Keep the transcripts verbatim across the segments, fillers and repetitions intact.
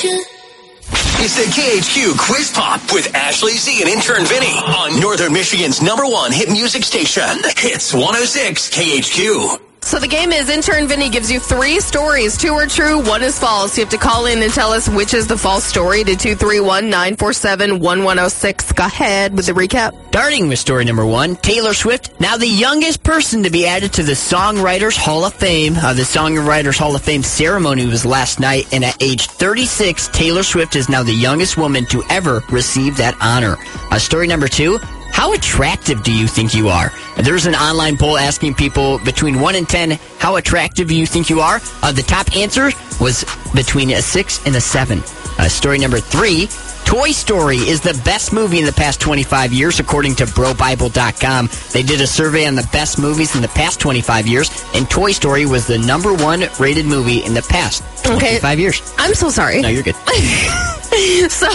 It's the K H Q Quiz Pop with Ashley Z and intern Vinny on Northern Michigan's number one hit music station. Hits one oh six K H Q. So the game is intern Vinny gives you three stories. Two are true, one is false. You have to call in and tell us which is the false story to two three one, nine four seven, one one oh six. Go ahead with the recap. Starting with story number one, Taylor Swift, now the youngest person to be added to the Songwriters Hall of Fame. Uh, the Songwriters Hall of Fame ceremony was last night, and at age thirty-six, Taylor Swift is now the youngest woman to ever receive that honor. Uh, story number two, how attractive do you think you are? There's an online poll asking people between one and ten, how attractive do you think you are? Uh, the top answer was between a six and a seven. Uh, story number three, Toy Story is the best movie in the past twenty-five years, according to Bro Bible dot com. They did a survey on the best movies in the past twenty-five years, and Toy Story was the number one rated movie in the past twenty-five okay. years. I'm so sorry. No, you're good. So...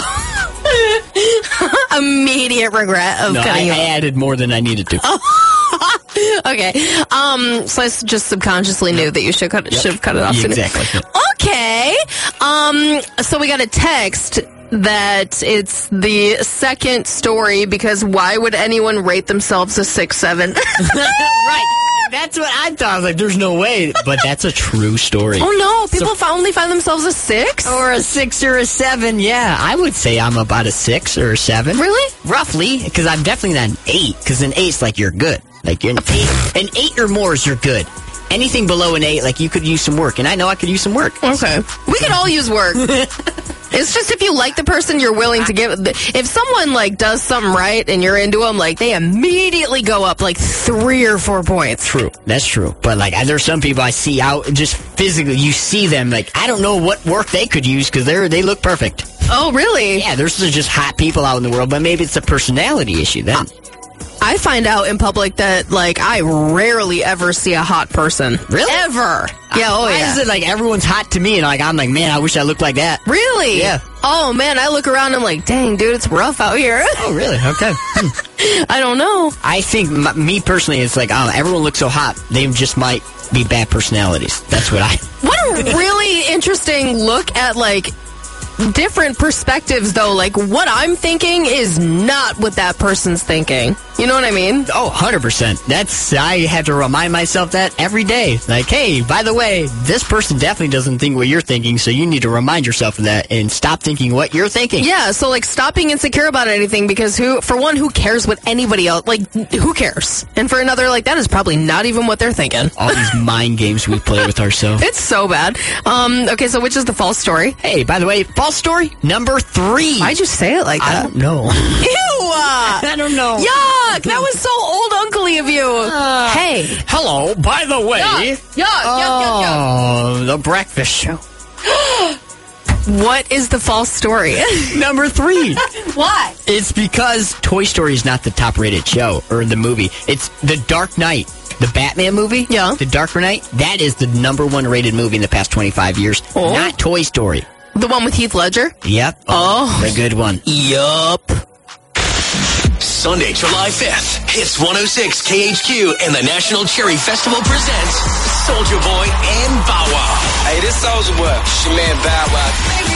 immediate regret of no, cutting I, you I added more than I needed to. Oh. Okay. Um, so I just subconsciously knew that you should cut, Yep. should have cut it off. Yeah, exactly. Okay. Um, so we got a text that it's the second story because why would anyone rate themselves a six, seven? Right. That's what I thought. I was like, there's no way. But that's a true story. Oh, no. People So- only find themselves a six? Or a six or a seven, yeah. I would say I'm about a six or a seven. Really? Roughly, because I'm definitely not an eight, because an eight's like you're good. Like you're an eight. An eight or more is you're good. Anything below an eight, like you could use some work, and I know I could use some work. Okay. We could all use work. It's just if you like the person, you're willing to give. If someone like does something right and you're into them, like they immediately go up like three or four points. True, that's true. But like, there's some people I see out just physically. You see them like I don't know what work they could use because they're they look perfect. Oh, really? Yeah, there's just hot people out in the world, but maybe it's a personality issue then. I find out in public that like I rarely ever see a hot person. Really? Ever? Yeah. Oh, Why yeah. is it like everyone's hot to me and like I'm like, man, I wish I looked like that. Really? Yeah. Oh man, I look around and I'm like, dang, dude, it's rough out here. Oh, really? Okay. Hmm. I don't know. I think m- me personally, it's like I don't know, everyone looks so hot. They just might be bad personalities. That's what I. What a really interesting look at like different perspectives, though. Like what I'm thinking is not what that person's thinking. You know what I mean? Oh, one hundred percent. That's, I have to remind myself that every day. Like, hey, by the way, this person definitely doesn't think what you're thinking, so you need to remind yourself of that and stop thinking what you're thinking. Yeah, so like stop being insecure about anything because who, for one, who cares what anybody else, like who cares? And for another, like that is probably not even what they're thinking. All these mind games we play with ourselves. It's so bad. Um, okay, so which is the false story? Hey, by the way, false story number three. Why'd you say it like I that? don't know. Ew! I don't know. Yuck! That was so old uncle-y of you. Uh, hey. Hello, by the way. Yuck! Yuck! Yuck! Yuck! Oh, the breakfast show. What is the false story? Number three. Why? It's because Toy Story is not the top-rated show or the movie. It's The Dark Knight, the Batman movie. Yeah. The Dark Knight. That is the number one rated movie in the past twenty-five years. Oh. Not Toy Story. The one with Heath Ledger? Yep. Oh. The good one. Yup. Sunday, July fifth, Hits one oh six K H Q and the National Cherry Festival presents Soulja Boy and Bow Wow. Hey, this Soulja Boy, it's your man Bow Wow.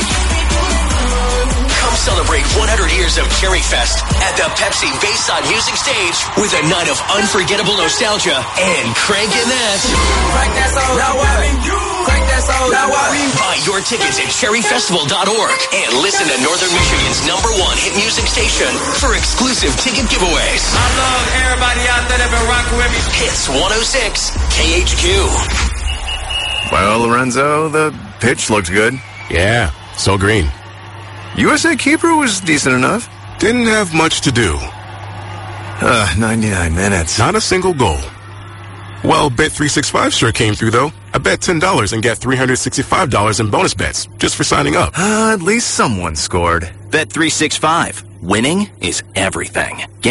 Come celebrate one hundred years of Cherry Fest at the Pepsi Bayside Music Stage with a night of unforgettable nostalgia and cranking that. Crank that Soulja Boy. Crank that Soulja Boy. Buy your tickets at cherry festival dot org and listen to Northern Michigan's number one hit music station for exclusive ticket giveaways. I love everybody out there that been rocking with me. Hits one oh six K H Q. Well, Lorenzo, the pitch looked good. Yeah, so green. U S A keeper was decent enough. Didn't have much to do. Uh, ninety-nine minutes. Not a single goal. Well, Bet three sixty-five sure came through, though. I bet ten dollars and get three hundred sixty-five dollars in bonus bets just for signing up. Uh, at least someone scored. Bet three sixty-five. Winning is everything.